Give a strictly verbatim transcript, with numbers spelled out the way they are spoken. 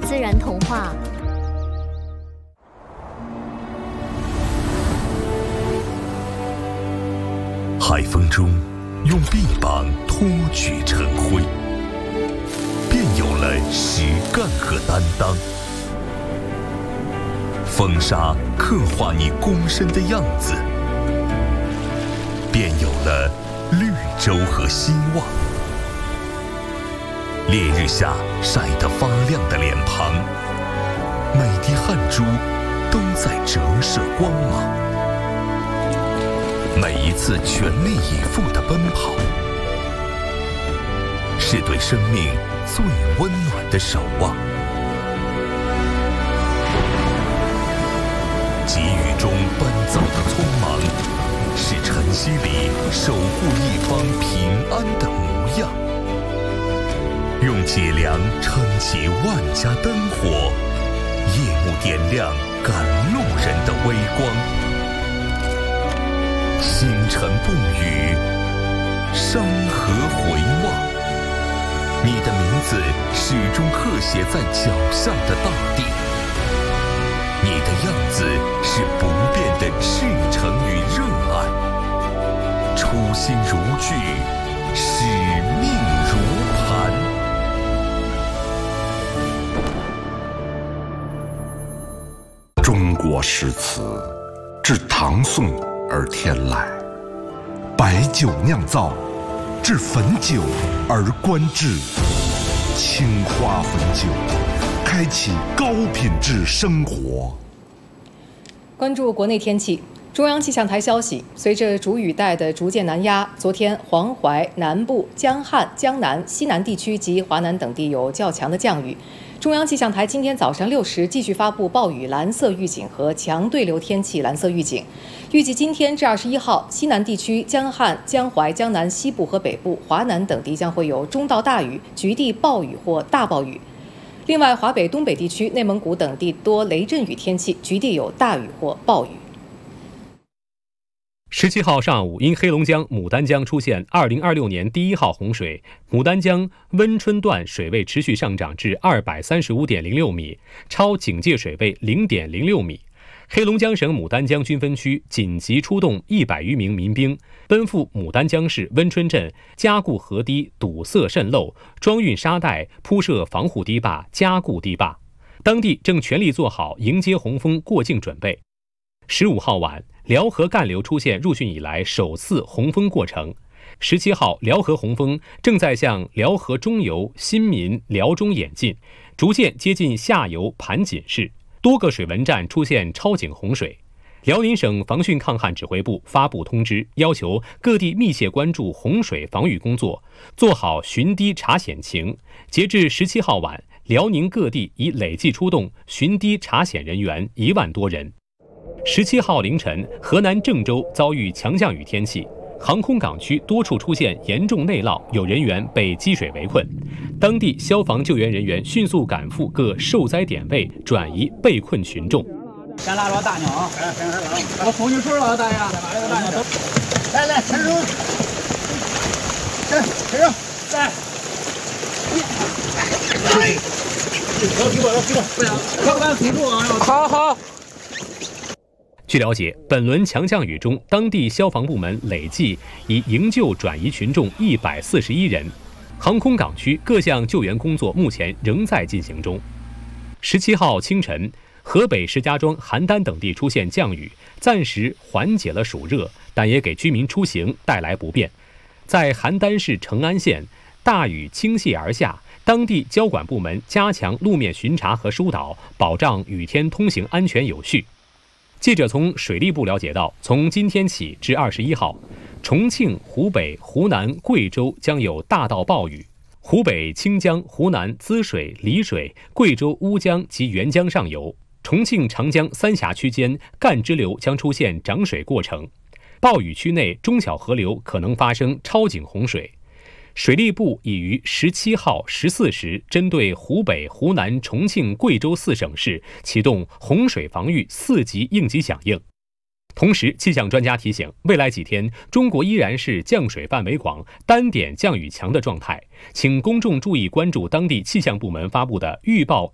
自然童话。 海风中，用臂膀托举晨晖，便有了实干和担当。风沙刻画你躬身的样子，便有了绿洲和希望。烈日下晒得发亮的脸庞，每滴汗珠都在折射光芒。每一次全力以赴的奔跑，是对生命最温暖的守望。急雨中奔走的匆忙，是晨曦里守护一方平安的模样。用脊梁撑起万家灯火，夜幕点亮赶路人的微光。星辰不语，山河回望，你的名字始终刻写在脚下的大地。你的样子是不变的赤诚与热爱，初心如炬，使命如磐。 中国诗词自唐宋而天来，白酒酿造，至汾酒而观致。青花汾酒，开启高品质生活。 关注国内天气。中央气象台消息，随着主雨带的逐渐南压，昨天黄淮南部、江汉、江南、西南地区及华南等地有较强的降雨。中央气象台今天早上六时继续发布暴雨蓝色预警和强对流天气蓝色预警，预计今天至二十一号，西南地区、江汉、江淮、江南西部和北部、华南等地将会有中到大雨，局地暴雨或大暴雨。另外，华北、东北地区、内蒙古等地多雷阵雨天气，局地有大雨或暴雨。 十七号上午，因黑龙江牡丹江出现二零二六年第一号洪水，牡丹江温春段水位持续上涨至二百三十五点零六米，超警戒水位零点零六米。黑龙江省牡丹江军分区紧急出动一百余名民兵，奔赴牡丹江市温春镇，加固河堤堵塞渗漏，装运沙袋，铺设防护堤坝，加固堤坝。当地正全力做好迎接洪峰过境准备。十五号晚，辽河干流出现入汛以来首次洪峰过程。十七号，辽河洪峰正在向辽河中游新民、辽中演进，逐渐接近下游盘锦市，多个水文站出现超警洪水。辽宁省防汛抗旱指挥部发布通知，要求各地密切关注洪水防御工作，做好巡堤查险情。截至十七号晚，辽宁各地已累计出动巡堤查险人员一万多人。十七号凌晨，河南郑州遭遇强降雨天气，航空港区多处出现严重内涝，有人员被积水围困。当地消防救援人员迅速赶赴各受灾点位，转移被困群众。 先拉着大鸟啊！我扶你出了，大爷。先把这个大鸟。来来，伸手。来，伸手。来。哎。要提过，要提过。不行，可不敢推住啊！好好。 据了解，本轮强降雨中，当地消防部门累计已营救转移群众一百四十一人。航空港区各项救援工作目前仍在进行中。十七号清晨，河北石家庄、邯郸等地出现降雨，暂时缓解了暑热，但也给居民出行带来不便。在邯郸市成安县，大雨倾泻而下，当地交管部门加强路面巡查和疏导，保障雨天通行安全有序。记者从水利部了解到，从今天起至二十一号，重庆、湖北、湖南、贵州将有大到暴雨。湖北清江、湖南滋水、丽水、贵州乌江及沅江上游、重庆长江三峡区间干支流将出现涨水过程。暴雨区内中小河流可能发生超警洪水。水利部已于十七号十四时针对湖北、湖南、重庆、贵州四省市启动洪水防御四级应急响应。同时，气象专家提醒，未来几天中国依然是降水范围广、单点降雨强的状态，请公众注意关注当地气象部门发布的预报